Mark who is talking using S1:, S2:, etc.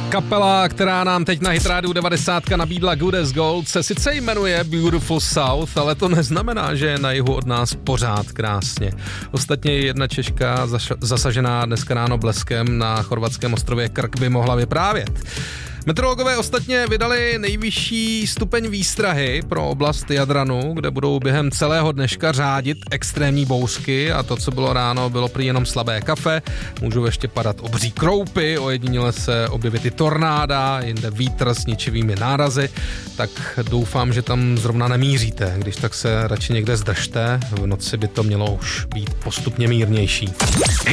S1: Kapela, která nám teď na Hitrádiu 90 nabídla Good as Gold, se sice jmenuje Beautiful South, ale to neznamená, že je na jihu od nás pořád krásně. Ostatně jedna Češka zasažená dneska ráno bleskem na chorvatském ostrově Krk by mohla vyprávět. Meteorologové ostatně vydali nejvyšší stupeň výstrahy pro oblast Jadranu, kde budou během celého dneška řádit extrémní bouřky a to, co bylo ráno, bylo prý jenom slabé kafe. Můžou ještě padat obří kroupy, ojediněle se objevit i tornáda, jinde vítr s ničivými nárazy, tak doufám, že tam zrovna nemíříte. Když tak se radši někde zdržte, v noci by to mělo už být postupně mírnější.